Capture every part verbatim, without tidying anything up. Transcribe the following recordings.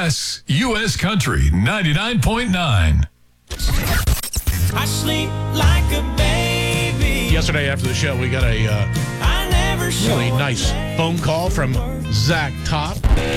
S, U S Country ninety-nine point nine. I sleep like a baby. Yesterday after the show, we got a uh, I never really nice phone call from Zach Top.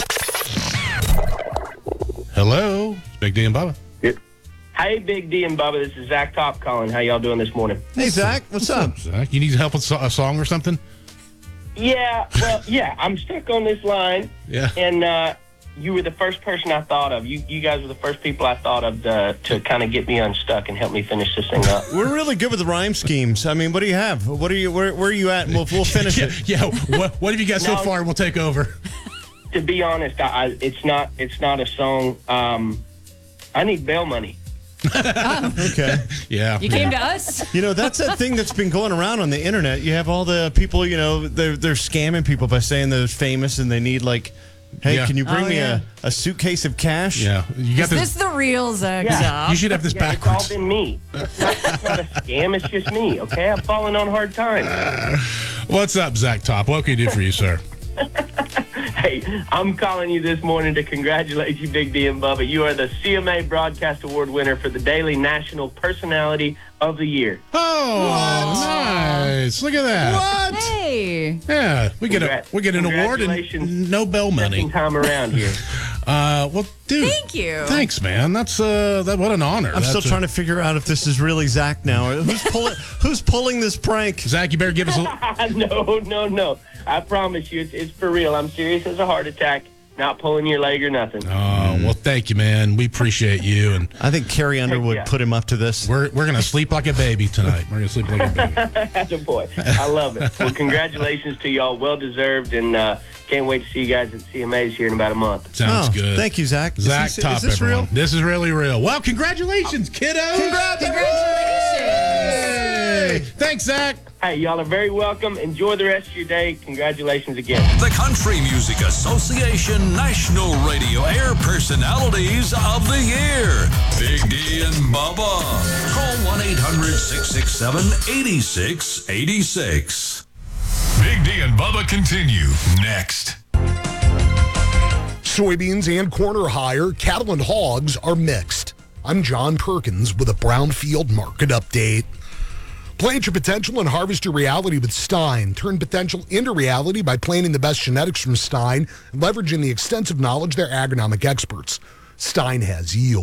Hello, Big D and Bubba. Hey, Big D and Bubba, this is Zach Top calling. How y'all doing this morning? Hey, Zach, what's, what's up? up? Zach, you need help with a song or something? Yeah, well, yeah, I'm stuck on this line. Yeah. And uh, you were the first person I thought of. You you guys were the first people I thought of to, to kind of get me unstuck and help me finish this thing up. We're really good with the rhyme schemes. I mean, what do you have? What are you? Where, where are you at? And we'll, we'll finish yeah, it. Yeah. What, what have you got so No. far? We'll take over. To be honest, I, I, it's not it's not a song. Um, I need bail money. Okay. Yeah. You came to us? You know, that's a thing that's been going around on the internet. You have all the people, you know, they're, they're scamming people by saying they're famous and they need, like, hey, Yeah. can you bring Oh, me yeah. a, a suitcase of cash? Yeah. You got Is this. this the real Zach Yeah. Top? You should have this Yeah, backwards. it's all been me. It's not, it's not a scam. It's just me. Okay, I'm falling on hard times. What's up, Zach Top? What can we do for you, sir? Hey, I'm calling you this morning to congratulate you, Big D and Bubba. You are the C M A Broadcast Award winner for the Daily National Personality of the Year. Oh, nice! Look at that. What? Hey. Yeah, we get a Congrats. we get an award and Congratulations. Nobel money. Second time around here. Uh, well, dude. Thank you. Thanks, man. That's uh, that what an honor. I'm That's still a- trying to figure out if this is really Zach now. Who's pulling, who's pulling this prank? Zach, you better give us a. no, no, no. I promise you, it's, it's for real. I'm serious as a heart attack. Not pulling your leg or nothing. Oh, well, thank you, man. We appreciate you, and I think Carrie Underwood yeah. put him up to this. we're we're gonna sleep like a baby tonight. We're gonna sleep like a baby. That's a boy. I love it. Well, congratulations to y'all. Well deserved, and uh, can't wait to see you guys at C M A's here in about a month. Sounds Oh, good. Thank you, Zach. Is Zach this- Top, Is this everyone. real? This is really real. Well, congratulations, kiddo. Congratulations. Thanks, Zach. Hey, y'all are very welcome. Enjoy the rest of your day. Congratulations again. The Country Music Association National Radio Air Personalities of the Year. Big D and Bubba. Call one eight hundred six six seven eight six eight six. Big D and Bubba continue next. Soybeans and corn are higher. Cattle and hogs are mixed. I'm John Perkins with a Brownfield Market Update. Plant your potential and harvest your reality with Stein. Turn potential into reality by planting the best genetics from Stein and leveraging the extensive knowledge of their agronomic experts. Stein has yield.